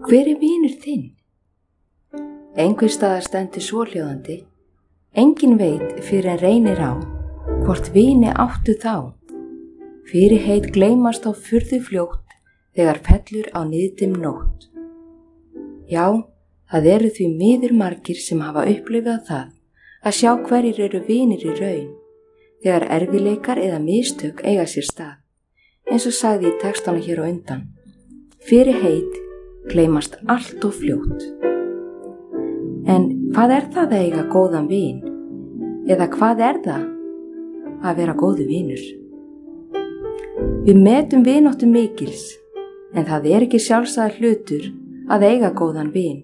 Hver er vinur þinn? Einhver staðar stendur svohljóðandi: enginn veit fyrir en reynir á, hvort vini áttu þá. Fyrirheit gleymast á furðu fljótt, þegar fellur á niðdim nótt. Já, það eru því miður margir sem hafa upplifað það að sjá hverjir eru vinir í raun, þegar erfileikar eða mistök eiga sér stað, eins og sagði í textana hér á undan. Fyrirheit gleymast allt of fljótt. En hvað er það að eiga góðan vin? Eða hvað er það að vera góðu vinur? Við metum vináttu mikils, en það er ekki sjálfsagður hlutur að eiga góðan vin.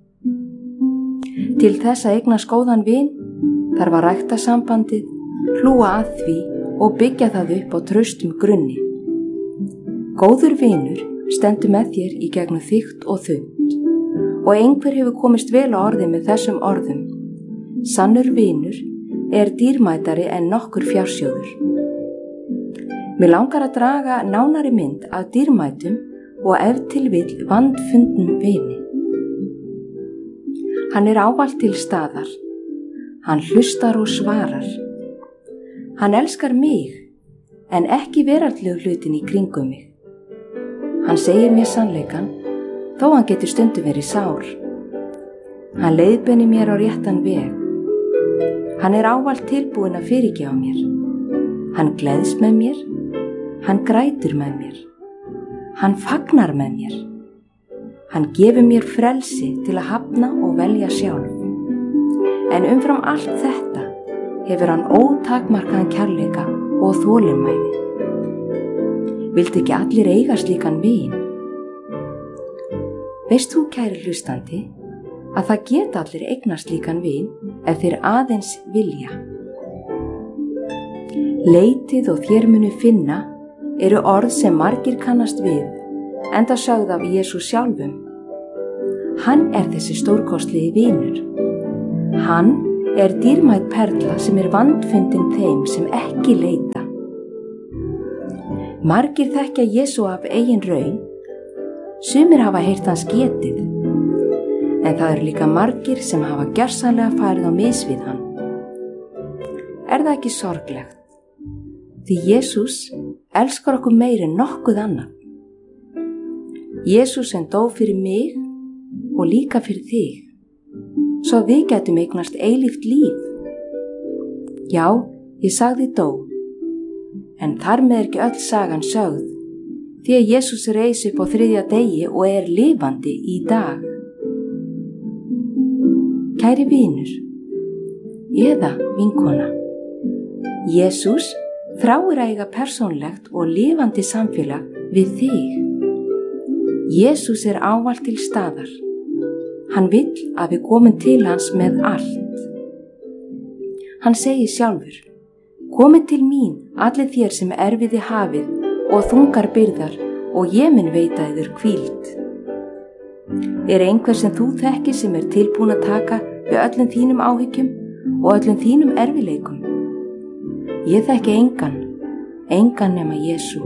Til þess að eignast góðan vin þarf að rækta sambandið, hlúa að því og byggja það upp á traustum grunni. Góður vinur stendur með þér í gegnum þykkt og þunnt, og einhver hefur komist vel á orði með þessum orðum: sannur vinur er dýrmætari en nokkur fjársjóður. Mér langar að draga nánari mynd af dýrmætum og ef til vill vandfundnum vini. Hann er ávallt til staðar, hann hlustar og svarar. Hann elskar mig, en ekki veraldlegu hlutin í kringum mig. Hann segir mér sannleikann, þó hann getur stundum verið sár. Hann leiðbeinir mér á réttan veg. Hann er ávallt tilbúinn að fyrirgefa mér. Hann gleðst með mér, hann grætur með mér. Hann fagnar með mér. Hann gefur mér frelsi til að hafna og velja sjálf. En umfram allt þetta hefur hann ótakmarkaðan kærleika og þolinmæði. Viltu ekki allir eiga slíkan vin? Veist þú, kæri hlustandi, að það geta allir eignast slíkan vin ef þeir aðeins vilja. Leitið og þér munu finna eru orð sem margir kannast við, enda sögð af Jesús sjálfum. Hann er þessi stórkostlegi vinur. Hann er dýrmæt perla sem er vandfundin þeim sem ekki leita. Margir þekkja Jesú af eigin raun, sumir hafa heyrt hans getið, en það eru líka margir sem hafa gjörsamlega farið á mis við hann. Er það ekki sorglegt? Því Jesús elskar okkur meir en nokkuð annað. Jesús sem dó fyrir mig og líka fyrir þig, svo við getum eignast eilíft líf. Já, ég sagði dó, en þar með er ekki öll sagan sögð, því að Jesús reis upp á 3. degi og er lifandi í dag. Kæri vinur, eða vinkona, Jesús þráir að eiga persónlegt og lifandi samfélag við þig. Jesús er ávallt til staðar. Hann vill að við komum til hans með allt. Hann segir sjálfur: komið til mín, allir þér sem erfiði hafið og þungar byrðar, og ég mun veita yður hvíld. Er einhver sem þú þekkir sem er tilbúin að taka við öllum þínum áhyggjum og öllum þínum erfileikum? Ég þekki engan nema Jesú.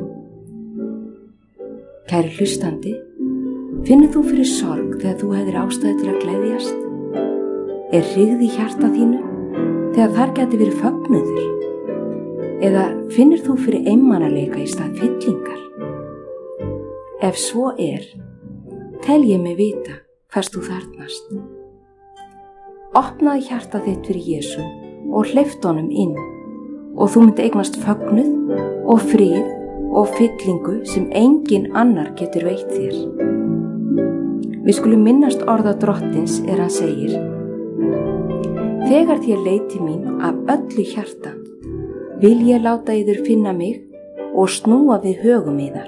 Kæri hlustandi, finnur þú fyrir sorg þegar þú hefðir ástæðu til að gleðjast? Er hryggð í hjarta þínu þegar þar gæti verið fögnuður? Eða finnur þú fyrir einmanaleika í stað fyllingar? Ef svo er, tel ég mig vita hvers þú þarfnast. Opnaðu hjarta þitt fyrir Jesú og hleyptu honum inn, og þú munt eignast fögnuð og frið og fyllingu sem engin annar getur veitt þér. Við skulum minnast orða Drottins hann segir: þegar þér leiti mín af öllu hjarta, vil ég láta yður finna mig og snúa við högum yðar.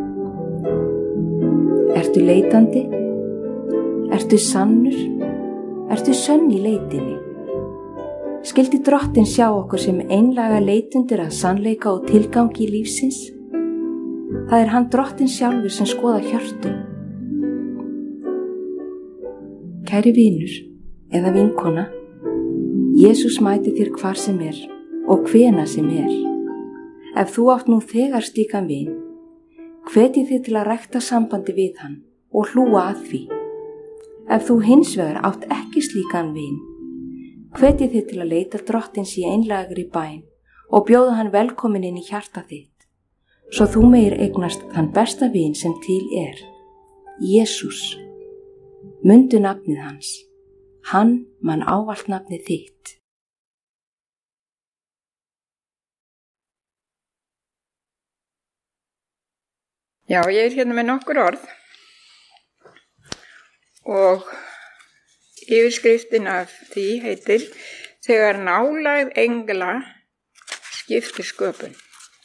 Ertu leitandi? Ertu sannur? Ertu sönn í leitinni? Skyldi Drottinn sjá okkur sem einlæga leitundir að sannleika og tilgangi lífsins? Það er hann Drottinn sjálfur sem skoðar hjörtum. Kæri vinur eða vinkona, Jesús mæti þér hvar sem er og hvena sem er. Ef þú átt nú þegar slíkan vin, hvet ég þig til að rækta sambandi við hann og hlúa að því. Ef þú hins vegar átt ekki slíkan vin, hvet ég þig til að leita Drottins í einlægri bæn og bjóða hann velkomin inn í hjarta þitt, svo þú meir eignast þann besta vin sem til er, Jesús. Mundu nafnið hans, hann man ávallt nafnið þitt. Já, ég er hérna með nokkur orð og yfirskriftin af því heitir Þegar nálægð engla skiptir sköpun.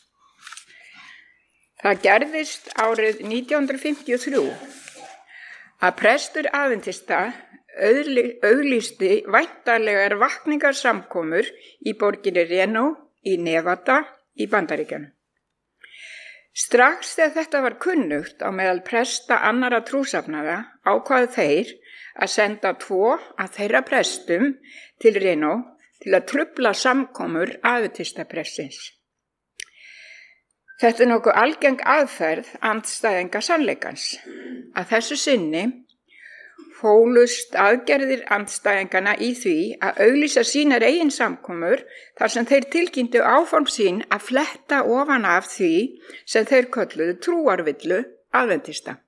Það gerðist árið 1953 að prestur aðventista auglýsti væntanlegar vakningarsamkomur í borginni Reno í Nevada í Bandaríkjunum. Strax þegar þetta var kunnugt á meðal presta annarra trúsafnaða ákváðu þeir að senda 2 af þeirra prestum til Reno til að trufla samkomur aðventistaprestsins. Þetta er nokkuð algeng aðferð andstæðinga sannleikans. Að þessu sinni fólust aðgerðir andstæðingana í því að auglýsa sínar eigin samkomur þar sem þeir tilkynntu áform sín að fletta ofan af því sem þeir kölluðu trúarvillu aðventista.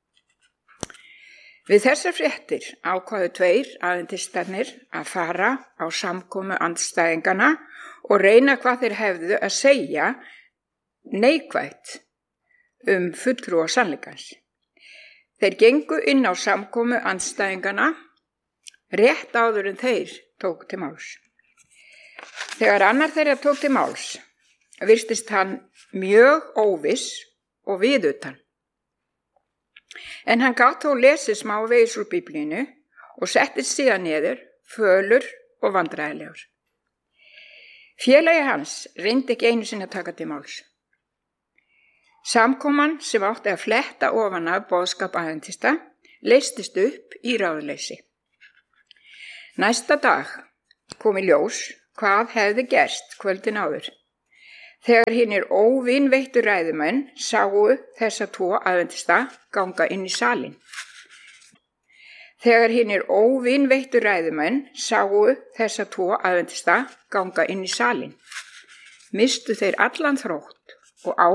Við þessar fréttir ákváðu 2 aðventistarnir að fara á samkomu andstæðingana og reyna hvað þeir hefðu að segja neikvætt fulltrúa sannleikans. Þeir gengu inn á samkomu andstæðingana rétt áður en þeir tóku til máls. Þegar annar þeirra tók til máls, virtist hann mjög óviss og viðutan. En hann gat þó lesið smávegis úr Biblíunni og settist síðan niður, fölur og vandræðilegur. Félagi hans reyndi ekki einu sinni að taka til máls. Samkoman sem átti að fletta ofan af boðskap aðventista leystist upp í ráðleysi. Næsta dag kom í ljós hvað hefði gerst kvöldin áður. Þegar hinir óvinveittu ræðumenn sáu þessa 2 aðventista ganga inn í salinn. Þegar hinir óvinveittu ræðumenn sáu þessa 2 aðventista ganga inn í salinn, mistu þeir allan þrótt og